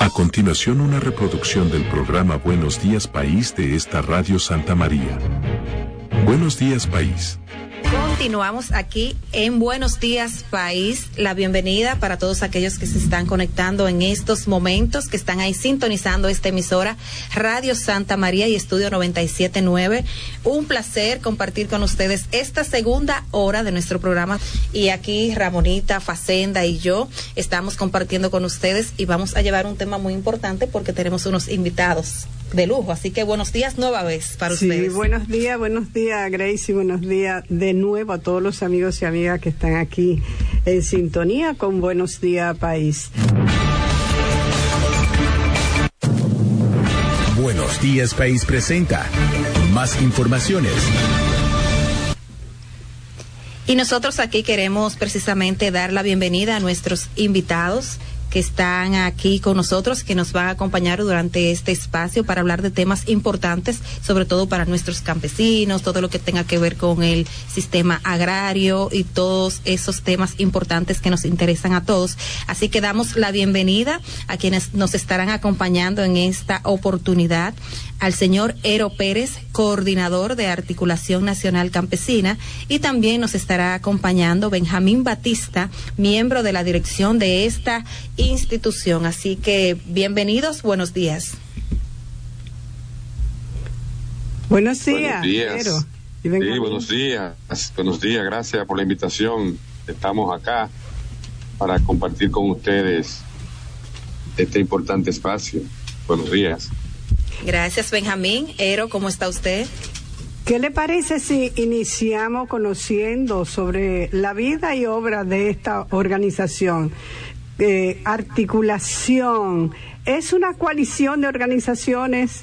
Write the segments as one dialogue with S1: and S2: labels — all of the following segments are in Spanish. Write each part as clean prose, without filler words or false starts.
S1: A continuación, una reproducción del programa Buenos Días País de esta Radio Santa María. Buenos Días País.
S2: Continuamos aquí en Buenos Días País. La bienvenida para todos aquellos que se están conectando en estos momentos, que están ahí sintonizando esta emisora Radio Santa María y Estudio 97.9. Un placer compartir con ustedes esta segunda hora de nuestro programa. Y aquí Ramonita, Facenda y yo estamos compartiendo con ustedes y vamos a llevar un tema muy importante porque tenemos unos invitados de lujo, así que buenos días nueva vez para ustedes.
S3: Sí, buenos días Gracie, buenos días de nuevo a todos los amigos y amigas que están aquí en sintonía con Buenos Días País.
S4: Buenos Días País presenta más informaciones.
S2: Y nosotros aquí queremos precisamente dar la bienvenida a nuestros invitados que están aquí con nosotros, que nos van a acompañar durante este espacio para hablar de temas importantes, sobre todo para nuestros campesinos, todo lo que tenga que ver con el sistema agrario y todos esos temas importantes que nos interesan a todos. Así que damos la bienvenida a quienes nos estarán acompañando en esta oportunidad: al señor Ero Pérez, coordinador de Articulación Nacional Campesina, y también nos estará acompañando Benjamín Batista, miembro de la dirección de esta institución. Así que bienvenidos, buenos días.
S3: Buenos días.
S5: Ero. Sí, buenos días, gracias por la invitación. Estamos acá para compartir con ustedes este importante espacio. Buenos días.
S2: Gracias, Benjamín. Ero, ¿cómo está usted?
S3: ¿Qué le parece si iniciamos conociendo sobre la vida y obra de esta organización? Articulación, ¿es una coalición de organizaciones?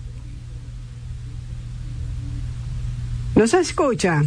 S3: ¿No se escucha?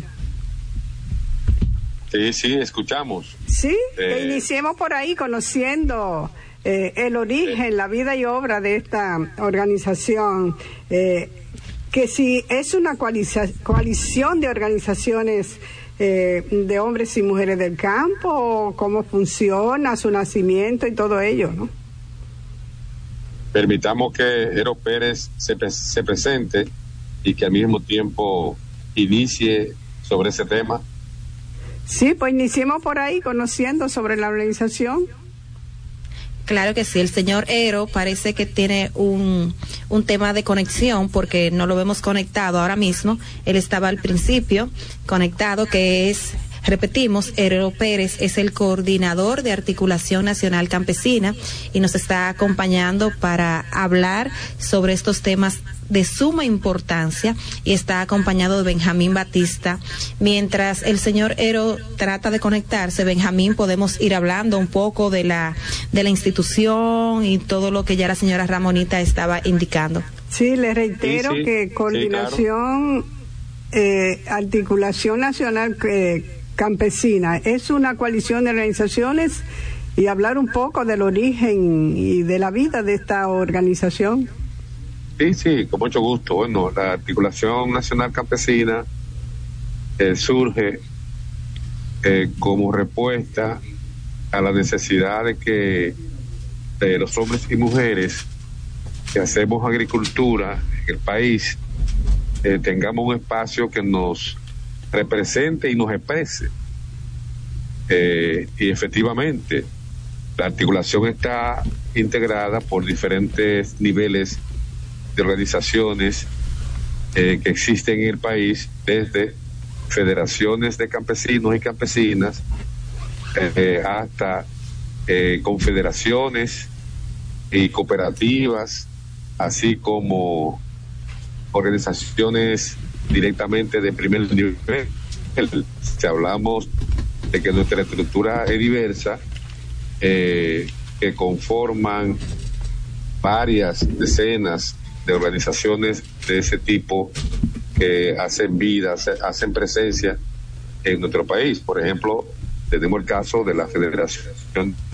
S5: Sí, escuchamos.
S3: Sí, iniciemos por ahí conociendo el origen, la vida y obra de esta organización, que si es una coalición de organizaciones de hombres y mujeres del campo, cómo funciona su nacimiento y todo ello, ¿no?
S5: Permitamos que Ero Pérez se presente y que al mismo tiempo inicie sobre ese tema.
S3: Sí, pues iniciemos por ahí conociendo sobre la organización.
S2: Claro que sí, el señor Ero parece que tiene un tema de conexión porque no lo vemos conectado ahora mismo. Él estaba al principio conectado, que es, repetimos, Ero Pérez es el coordinador de Articulación Nacional Campesina y nos está acompañando para hablar sobre estos temas de suma importancia, y está acompañado de Benjamín Batista. Mientras el señor Ero trata de conectarse, Benjamín, podemos ir hablando un poco de la institución y todo lo que ya la señora Ramonita estaba indicando.
S3: Sí, le reitero que Coordinación, Articulación Nacional Campesina es una coalición de organizaciones, y hablar un poco del origen y de la vida de esta organización.
S5: Sí, con mucho gusto. Bueno, la Articulación Nacional Campesina surge como respuesta a la necesidad de que los hombres y mujeres que hacemos agricultura en el país tengamos un espacio que nos represente y nos exprese. Y efectivamente, la articulación está integrada por diferentes niveles de organizaciones que existen en el país, desde federaciones de campesinos y campesinas hasta confederaciones y cooperativas, así como organizaciones directamente de primer nivel. Si hablamos de que nuestra estructura es diversa, que conforman varias decenas de organizaciones de ese tipo que hacen vida, hacen presencia en nuestro país. Por ejemplo, tenemos el caso de la Federación